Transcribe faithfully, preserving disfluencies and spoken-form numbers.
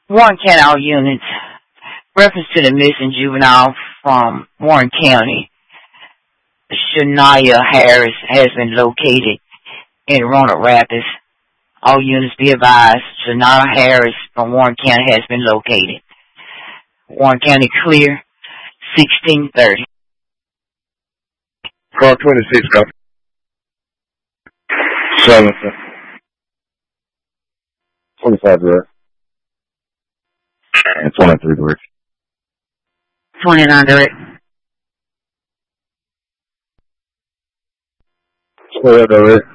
Warren County all units. Reference to the missing juvenile from Warren County. Shania Harris has been located in Roanoke Rapids. All units be advised. Shania Harris from Warren County has been located. Warren County clear. sixteen thirty. Car twenty-six, copy. Seven, twenty-five, direct. And twenty-three, direct. twenty-nine direct. twelve, direct.